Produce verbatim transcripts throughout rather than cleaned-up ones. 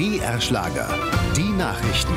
B R Schlager, die Nachrichten.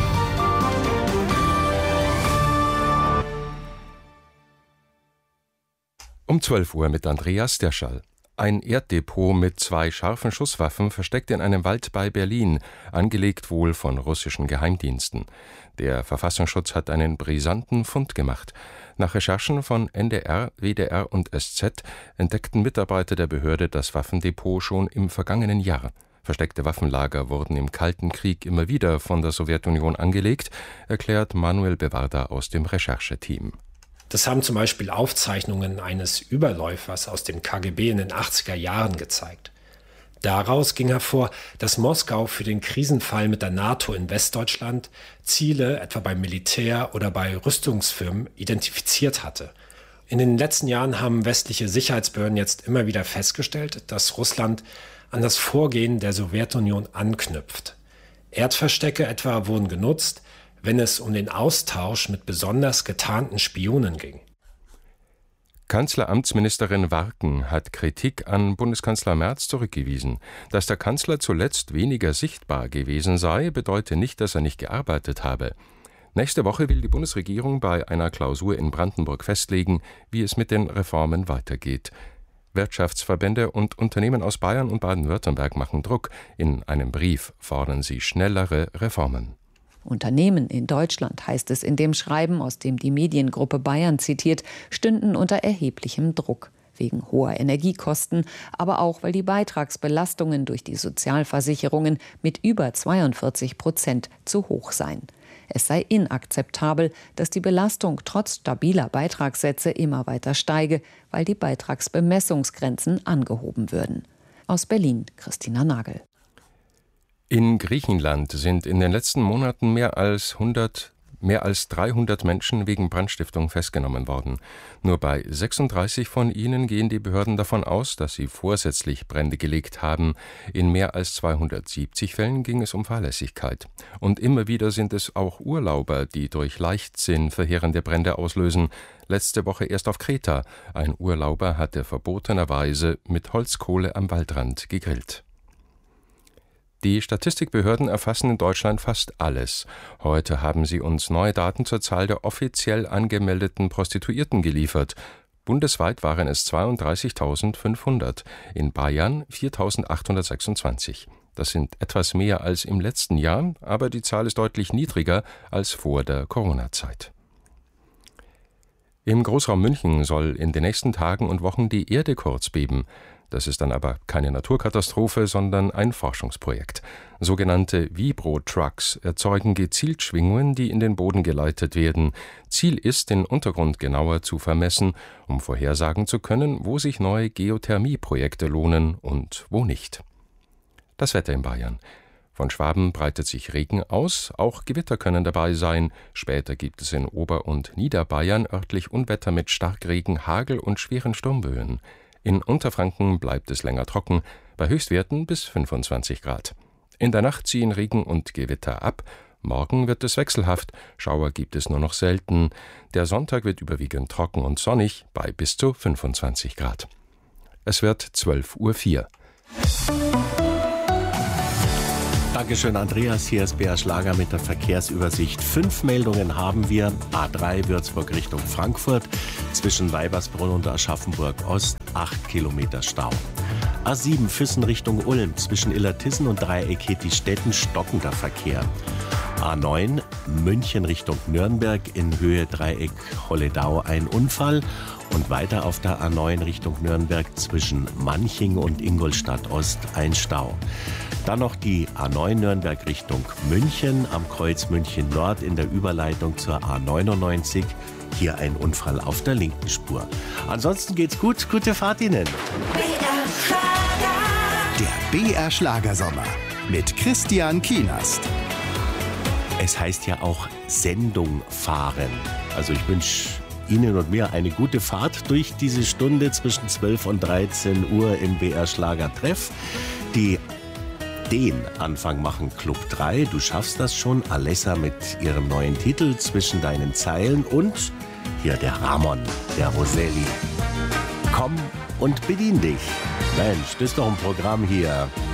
Um zwölf Uhr mit Andreas Derschall. Ein Erddepot mit zwei scharfen Schusswaffen versteckt in einem Wald bei Berlin, angelegt wohl von russischen Geheimdiensten. Der Verfassungsschutz hat einen brisanten Fund gemacht. Nach Recherchen von N D R, W D R und S Z entdeckten Mitarbeiter der Behörde das Waffendepot schon im vergangenen Jahr. Versteckte Waffenlager wurden im Kalten Krieg immer wieder von der Sowjetunion angelegt, erklärt Manuel Bewarda aus dem Rechercheteam. Das haben zum Beispiel Aufzeichnungen eines Überläufers aus dem K G B in den achtziger Jahren gezeigt. Daraus ging hervor, dass Moskau für den Krisenfall mit der NATO in Westdeutschland Ziele etwa beim Militär oder bei Rüstungsfirmen identifiziert hatte. In den letzten Jahren haben westliche Sicherheitsbehörden jetzt immer wieder festgestellt, dass Russland an das Vorgehen der Sowjetunion anknüpft. Erdverstecke etwa wurden genutzt, wenn es um den Austausch mit besonders getarnten Spionen ging. Kanzleramtsministerin Warken hat Kritik an Bundeskanzler Merz zurückgewiesen. Dass der Kanzler zuletzt weniger sichtbar gewesen sei, bedeute nicht, dass er nicht gearbeitet habe. Nächste Woche will die Bundesregierung bei einer Klausur in Brandenburg festlegen, wie es mit den Reformen weitergeht. Wirtschaftsverbände und Unternehmen aus Bayern und Baden-Württemberg machen Druck. In einem Brief fordern sie schnellere Reformen. Unternehmen in Deutschland, heißt es in dem Schreiben, aus dem die Mediengruppe Bayern zitiert, stünden unter erheblichem Druck. Wegen hoher Energiekosten, aber auch, weil die Beitragsbelastungen durch die Sozialversicherungen mit über zweiundvierzig Prozent zu hoch seien. Es sei inakzeptabel, dass die Belastung trotz stabiler Beitragssätze immer weiter steige, weil die Beitragsbemessungsgrenzen angehoben würden. Aus Berlin, Christina Nagel. In Griechenland sind in den letzten Monaten mehr als hundert, mehr als dreihundert Menschen wegen Brandstiftung festgenommen worden. Nur bei sechsunddreißig von ihnen gehen die Behörden davon aus, dass sie vorsätzlich Brände gelegt haben. In mehr als zweihundertsiebzig Fällen ging es um Fahrlässigkeit. Und immer wieder sind es auch Urlauber, die durch Leichtsinn verheerende Brände auslösen. Letzte Woche erst auf Kreta. Ein Urlauber hatte verbotenerweise mit Holzkohle am Waldrand gegrillt. Die Statistikbehörden erfassen in Deutschland fast alles. Heute haben sie uns neue Daten zur Zahl der offiziell angemeldeten Prostituierten geliefert. Bundesweit waren es zweiunddreißigtausendfünfhundert, in Bayern viertausendachthundertsechsundzwanzig. Das sind etwas mehr als im letzten Jahr, aber die Zahl ist deutlich niedriger als vor der Corona-Zeit. Im Großraum München soll in den nächsten Tagen und Wochen die Erde kurz beben. Das ist dann aber keine Naturkatastrophe, sondern ein Forschungsprojekt. Sogenannte Vibro-Trucks erzeugen gezielt Schwingungen, die in den Boden geleitet werden. Ziel ist, den Untergrund genauer zu vermessen, um vorhersagen zu können, wo sich neue Geothermieprojekte lohnen und wo nicht. Das Wetter in Bayern. Von Schwaben breitet sich Regen aus, auch Gewitter können dabei sein. Später gibt es in Ober- und Niederbayern örtlich Unwetter mit Starkregen, Hagel und schweren Sturmböen. In Unterfranken bleibt es länger trocken, bei Höchstwerten bis fünfundzwanzig Grad. In der Nacht ziehen Regen und Gewitter ab. Morgen wird es wechselhaft, Schauer gibt es nur noch selten. Der Sonntag wird überwiegend trocken und sonnig bei bis zu fünfundzwanzig Grad. Es wird zwölf Uhr vier. Dankeschön, Andreas. Hier ist B R Schlager mit der Verkehrsübersicht. Fünf Meldungen haben wir. A drei Würzburg Richtung Frankfurt. Zwischen Weibersbrunn und Aschaffenburg Ost acht Kilometer Stau. A sieben Füssen Richtung Ulm. Zwischen Illertissen und Dreieck Hettistetten stockender Verkehr. A neun München Richtung Nürnberg in Höhe Dreieck Holledau ein Unfall. Und weiter auf der A neun Richtung Nürnberg zwischen Manching und Ingolstadt Ost ein Stau. Dann noch die A neun Nürnberg Richtung München am Kreuz München Nord in der Überleitung zur A neunundneunzig. Hier ein Unfall auf der linken Spur. Ansonsten geht's gut. Gute Fahrt Ihnen. Der B R Schlagersommer mit Christian Kienast. Es heißt ja auch Sendung fahren. Also ich wünsche Ihnen und mir eine gute Fahrt durch diese Stunde zwischen zwölf und dreizehn Uhr im B R Schlager Treff. Die Den Anfang machen Club drei. Du schaffst das schon. Alessa mit ihrem neuen Titel Zwischen deinen Zeilen und hier der Ramon, der Roselli. Komm und bedien dich. Mensch, das ist doch ein Programm hier.